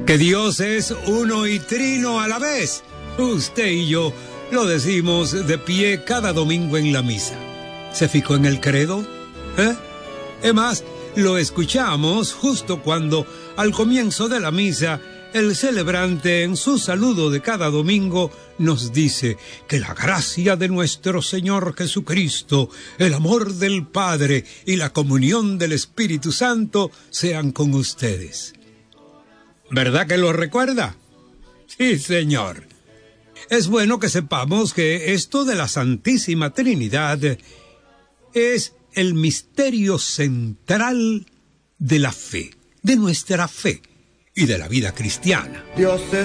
Que Dios es uno y trino a la vez. Usted y yo lo decimos de pie cada domingo en la misa. ¿Se fijó en el credo? Es más, lo escuchamos justo cuando, al comienzo de la misa, el celebrante en su saludo de cada domingo nos dice que la gracia de nuestro Señor Jesucristo, el amor del Padre y la comunión del Espíritu Santo sean con ustedes. ¿Verdad que lo recuerda? Sí, señor. Es bueno que sepamos que esto de la Santísima Trinidad es el misterio central de la fe, de nuestra fe y de la vida cristiana. Dios es